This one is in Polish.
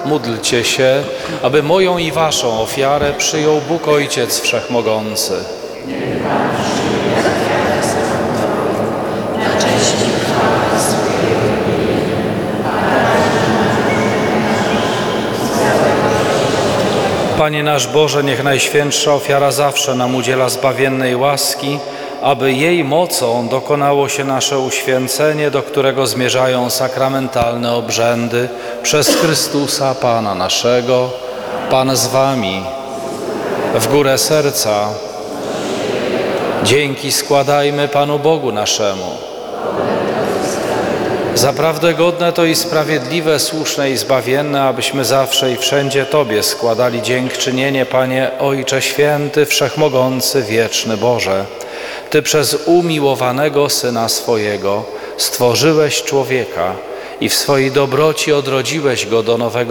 módlcie się, aby moją i waszą ofiarę przyjął Bóg Ojciec Wszechmogący. Panie nasz Boże, niech Najświętsza Ofiara zawsze nam udziela zbawiennej łaski, aby jej mocą dokonało się nasze uświęcenie, do którego zmierzają sakramentalne obrzędy przez Chrystusa Pana naszego. Pan z wami. W górę serca dzięki składajmy Panu Bogu naszemu. Zaprawdę godne to i sprawiedliwe, słuszne i zbawienne, abyśmy zawsze i wszędzie Tobie składali dziękczynienie, Panie Ojcze Święty, Wszechmogący, Wieczny Boże. Ty przez umiłowanego Syna swojego stworzyłeś człowieka i w swojej dobroci odrodziłeś go do nowego